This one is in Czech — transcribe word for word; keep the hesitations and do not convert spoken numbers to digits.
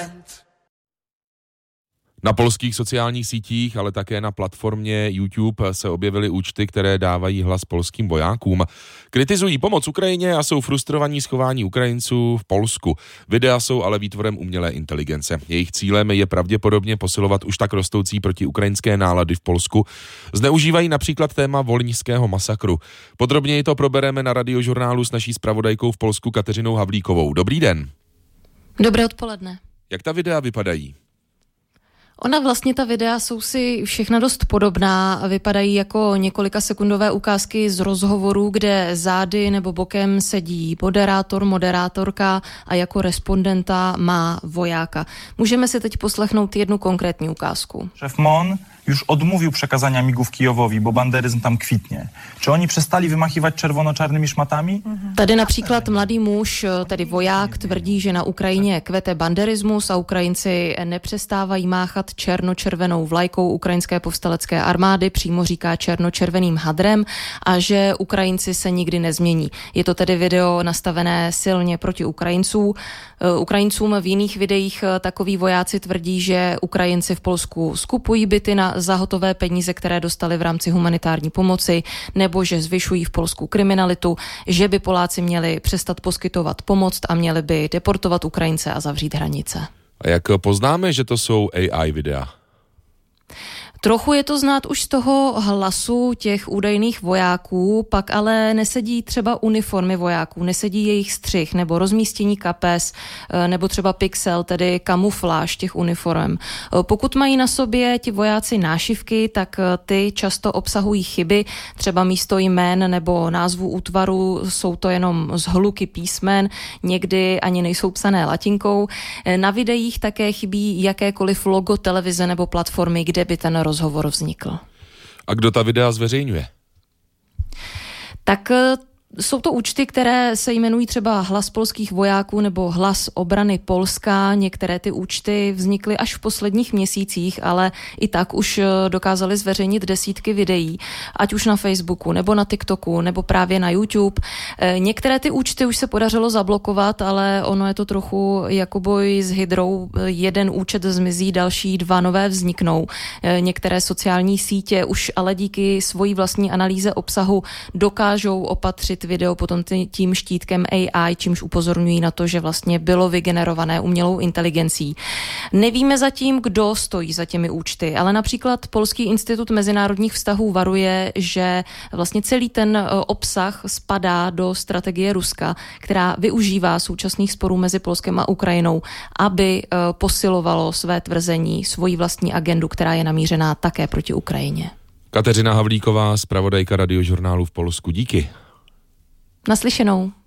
moment. Na polských sociálních sítích, ale také na platformě YouTube se objevily účty, které dávají hlas polským vojákům. Kritizují pomoc Ukrajině a jsou frustrovaní z chování Ukrajinců v Polsku. Videa jsou ale výtvorem umělé inteligence. Jejich cílem je pravděpodobně posilovat už tak rostoucí protiukrajinské nálady v Polsku. Zneužívají například téma volyňského masakru. Podrobněji to probereme na Radiožurnálu s naší zpravodajkou v Polsku Kateřinou Havlíkovou. Dobrý den. Dobré odpoledne. Jak ta videa vypadají? Ona vlastně, ta videa jsou si všechna dost podobná a vypadají jako několika sekundové ukázky z rozhovorů, kde zády nebo bokem sedí moderátor, moderátorka a jako respondenta má vojáka. Můžeme si teď poslechnout jednu konkrétní ukázku. Szef M O N już odmówił przekazania migów Kijowowi, bo banderyzm tam kwitnie. Czy oni przestali wymachiwać czerwono-czarnymi szmatami? Tady například mladý muž, tedy voják, tvrdí, že na Ukrajině kvete banderismus a Ukrajinci nepřestávají máchat černočervenou vlajkou ukrajinské povstalecké armády, přímo říká černočerveným hadrem, a že Ukrajinci se nikdy nezmění. Je to tedy video nastavené silně proti Ukrajinců. Ukrajincům v jiných videích takoví vojáci tvrdí, že Ukrajinci v Polsku skupují byty na za hotové peníze, které dostali v rámci humanitární pomoci, nebo že zvyšují v Polsku kriminalitu, že by Poláci měli přestat poskytovat pomoc a měli by deportovat Ukrajince a zavřít hranice. A jak poznáme, že to jsou A I videa? Trochu je to znát už z toho hlasu těch údajných vojáků, pak ale nesedí třeba uniformy vojáků, nesedí jejich střih nebo rozmístění kapes, nebo třeba pixel, tedy kamufláž těch uniform. Pokud mají na sobě ti vojáci nášivky, tak ty často obsahují chyby, třeba místo jmén nebo názvu útvaru jsou to jenom zhluky písmen, někdy ani nejsou psané latinkou. Na videích také chybí jakékoliv logo televize nebo platformy, kde by ten rozhovor vznikl. A kdo ta videa zveřejňuje? Tak jsou to účty, které se jmenují třeba Hlas polských vojáků nebo Hlas obrany Polska. Některé ty účty vznikly až v posledních měsících, ale i tak už dokázali zveřejnit desítky videí, ať už na Facebooku, nebo na TikToku, nebo právě na YouTube. Některé ty účty už se podařilo zablokovat, ale ono je to trochu jako boj s hydrou. Jeden účet zmizí, další dva nové vzniknou. Některé sociální sítě už ale díky svojí vlastní analýze obsahu dokážou opatřit video potom tím štítkem A I, čímž upozorňují na to, že vlastně bylo vygenerované umělou inteligencí. Nevíme zatím, kdo stojí za těmi účty, ale například Polský institut mezinárodních vztahů varuje, že vlastně celý ten obsah spadá do strategie Ruska, která využívá současných sporů mezi Polskem a Ukrajinou, aby posilovalo své tvrzení, svoji vlastní agendu, která je namířená také proti Ukrajině. Kateřina Havlíková, zpravodajka Radiožurnálu v Polsku. Díky. Naslyšenou.